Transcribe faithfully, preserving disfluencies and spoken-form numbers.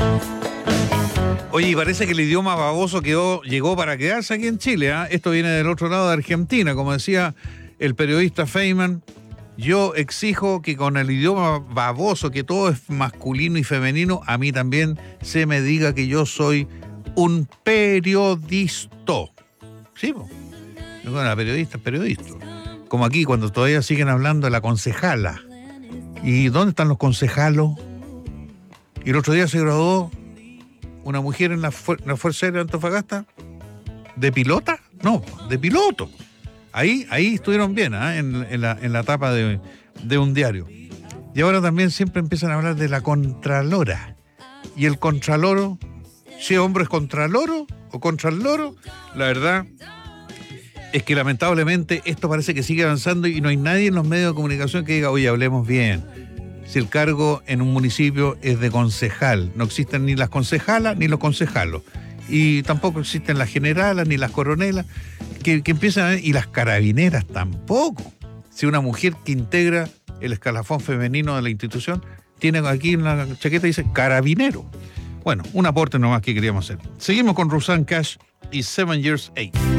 Oye, y parece que el idioma baboso quedó, llegó para quedarse aquí en Chile, ¿eh? Esto viene del otro lado de Argentina, como decía el periodista Feynman. Yo exijo que con el idioma baboso, que todo es masculino y femenino, a mí también se me diga que yo soy un periodista. Sí, po. No, la periodista, periodista. Como aquí, cuando todavía siguen hablando de la concejala. ¿Y dónde están los concejalos? Y el otro día se graduó una mujer en la, fu- la Fuerza Aérea de Antofagasta. ¿De pilota? No, de piloto. Ahí, ahí estuvieron bien, ¿eh? en, en, la, en la tapa de, de un diario. Y ahora también siempre empiezan a hablar de la contralora. Y el contraloro, si hombre es contraloro o contraloro, la verdad es que lamentablemente esto parece que sigue avanzando y no hay nadie en los medios de comunicación que diga, oye, hablemos bien. Si el cargo en un municipio es de concejal, no existen ni las concejalas ni los concejalos. Y tampoco existen las generalas ni las coronelas, que, que empiezan a ver, y las carabineras tampoco. Si una mujer que integra el escalafón femenino de la institución tiene aquí en la chaqueta dice carabinero. Bueno, un aporte nomás que queríamos hacer. Seguimos con Rosanne Cash y Seven Years Eight.